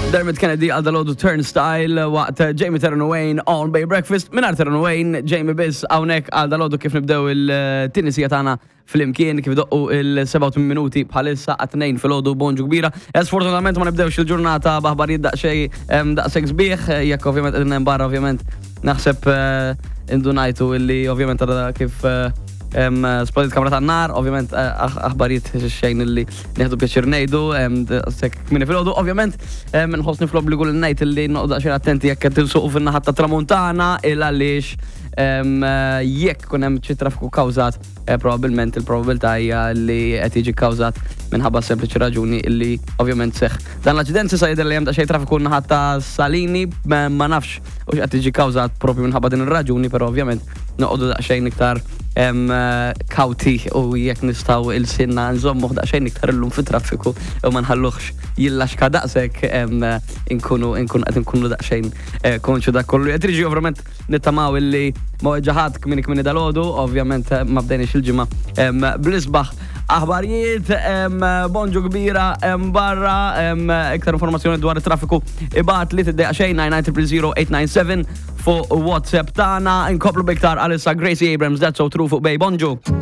Dermot Kennedy għal dalodu Turnstile waqt Jamie Terran Wayne on Bay Breakfast. Minar Terran Wayne, Jamie Biss għawnek għal dalodu kif nibdew il-tinisija tagħna fl-imkien kif doqqu il-87 minuti bħalissa għat-2 fil-ħodu bonġu kbira. Sfortunatament ma nibdewx il-ġurnata baħbarijiet daqseg sbieħ, jekk ovvjament għedin barra ovvjament naħseb indunajtu illi ovvjament għadha kif splodit kamra ta' nar, ovvjament aħbarijiet xejn illi neħdu pjaċir nejdu, sekk minni fil-ħodu, ovvjament nħosni fl-obbligu l-nejt illi noqda xejn attenti jekk tilsuqu fin-naħat ta' tramuntana il-għaliex jekk kun hemm xi traffiku kawżat, probabbilment il-probabilità hija li qed jiġi kawżat minħabba sempliċi raġuni illi ovvjament seħħ. Dan l-aċċident sa jidher li hemm xejn traffiku naħat ta' Salini ma nafx u x'qed jiġi kawżat propju minħabba din ir-raġuni, però ovvjament noqogħdu daqsxejn iktar kawti u jekk nistgħu il-sinna nżommu daqsxejn iktar illum fit-traffiku u ma nħalluhx jillaxka daqshekk inkunu daqsxejn konxu dak kollu. Qed jiġi ovvjament nittamaw illi ġaħat kmini dal-għodu, ovvjament ma bdejniex il-ġimgħa bl-isbaħ. Aħbarijiet bonġu kbira barra, iktar informazzjoni dwar it-traffiku ibgħat li tiddeqa xejn 9900897 fuq WhatsApp tagħna. Inkoplu biktar għalissa Gracie Abrams, That's So True fuq Bej. Bonġu.